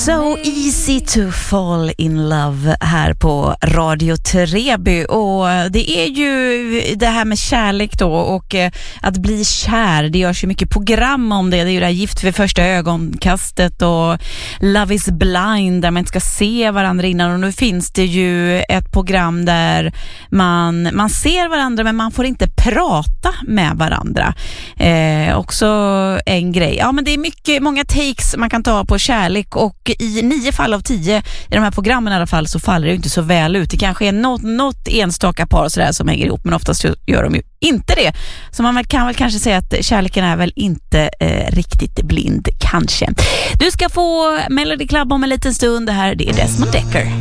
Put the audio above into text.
So easy to fall in love här på Radio Treby, och det är ju det här med kärlek då, och att bli kär, det görs ju mycket program om det. Det är ju det här Gift vid första ögonkastet och Love is blind, där man inte ska se varandra innan, och nu finns det ju ett program där man ser varandra men man får inte prata med varandra. Också en grej. Ja, men det är många takes man kan ta på kärlek, och i 9 fall av 10 i de här programmen i alla fall så faller det ju inte så väl ut. Det kanske är något enstaka par så där som hänger ihop, men oftast gör de ju inte det. Så man kan väl kanske säga att kärleken är väl inte riktigt blind kanske. Du ska få Melody Club om en liten stund. Det här, det är Desmond Decker.